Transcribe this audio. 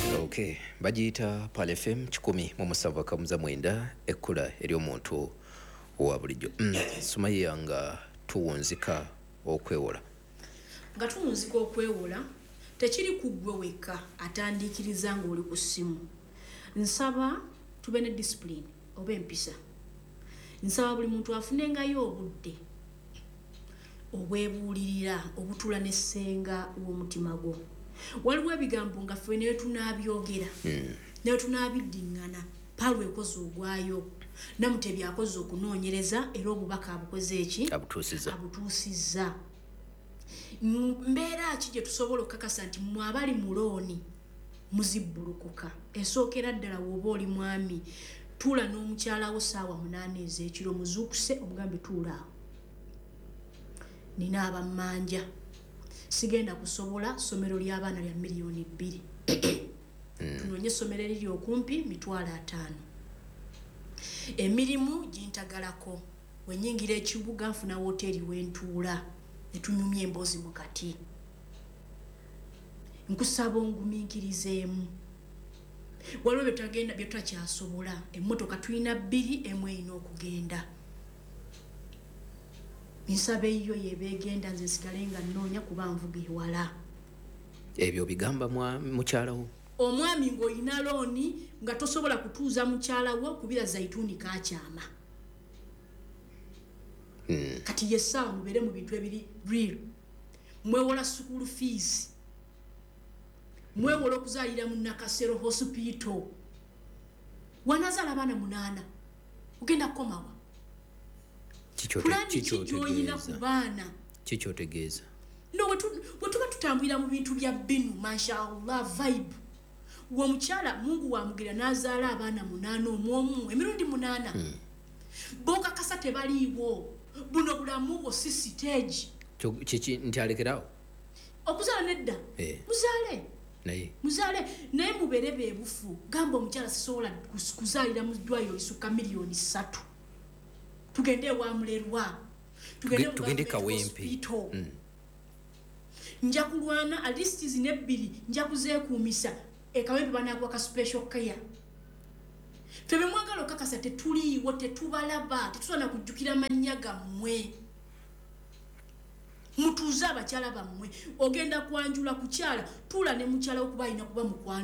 Okay, bagiyita Pal FM 107.9 ekkula ery'omuntu owa bulijjo. Sumaya nga tuwunzika okwewola. Nga tuwunzika okwewola tekiri kuggwe wekka atandikiriza ng'oli ku ssimu. Nsaba tube ne discipline oba empisa. Nsaba buli muntu afunengayo obudde obwebuulirira obutula n'essenga w'omutima gwo. Waliwo ebigambo nga ffe ne tunaabyogera ne tunaabiddingana Paalu ekoze ogwayo Namutebi akoze okunoonyereza era obubaka abukoze eki abutuusizza. Mbeera ki gye tusobola okukakasa nti mmwe abali mu looni muzibbulukuka esookera ddala w'oba oli mwami tuula n'omukyala wo ssaawa 8 ez'ekiro muzuukuse omugambe tuula awo nina abammanja sigenda kusobola somero ly'abaana lya miliyoni 2 tunoonye essomero eriri okumpi mitwalo 5 emirimu gintagalako wenyingira ekibuga nfuna woteeri wentuula netunyumya emboozi mu kati nkusaba ongumiikirizeemu waliwo byetagenda byetwakyasobola emmotoka tulina 2 emu erina okugenda nsaba eyo yebeegenda nze nsigale nga nnoonya kuba nvuga ewala. Ebyo bigamba mukyala wo omwami ng'olina looni nga tosobola kutuuza mukyala wo kubira zaituuni kakyama kati yessaawa mubeere mu bintu ebiri real mwewola school fees mwewola okuzaalira mu Nakasero hospital wanazaala abaana 8 ogenda kukomawa kikyotegeeza no wetuba tutambulira mu bintu bya binu mashallah vibe w'omukyala Mungu wamugira n'azaala abaana 8 omwomu emirundi 8 bokakasa tebaliiwo buno bulamu bwo si stage kiki nti alekerawo okuzaala nedda muzaale naye mubeere beebufu gamba omukyala sisobola kuzaalira mu ddwaliro lisukka miliyoni 3 tugende ewa mulerwa tugende Kawempe nja kulwana at least zine 2 nja kuzeekuumisa Kawempe banaagwa ka special care febe mwagala okakasa tetuliiwo tetubalaba tetusobola kujjukira mannya gammwe mutuuze abakyala bammwe ogenda kwanjula kukyala tuula ne mukyala okuba alina kuba mukwano